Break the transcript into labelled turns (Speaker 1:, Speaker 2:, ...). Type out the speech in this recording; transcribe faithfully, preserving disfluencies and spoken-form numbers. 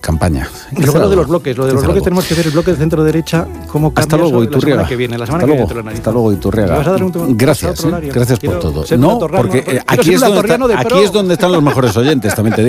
Speaker 1: campaña.
Speaker 2: Y luego lo de los bloques, lo de los bloques tenemos que ver el bloque de centro-derecha, cómo cambia.
Speaker 1: Hasta luego,
Speaker 2: eso la semana
Speaker 1: Iturriaga.
Speaker 2: que viene, la semana
Speaker 1: Hasta
Speaker 2: que
Speaker 1: luego,
Speaker 2: viene te lo analizo.
Speaker 1: hasta luego, Iturriaga.
Speaker 2: ¿Me vas a dar un-
Speaker 1: Gracias,
Speaker 2: otro
Speaker 1: ¿eh?
Speaker 2: horario?
Speaker 1: Gracias por
Speaker 2: Quiero
Speaker 1: todo.
Speaker 2: ser un
Speaker 1: No,
Speaker 2: atorrano,
Speaker 1: porque eh,
Speaker 2: quiero
Speaker 1: aquí
Speaker 2: ser
Speaker 1: es,
Speaker 2: un
Speaker 1: donde
Speaker 2: atorrano
Speaker 1: está-
Speaker 2: de
Speaker 1: aquí
Speaker 2: pro.
Speaker 1: es donde están los mejores oyentes, también te digo.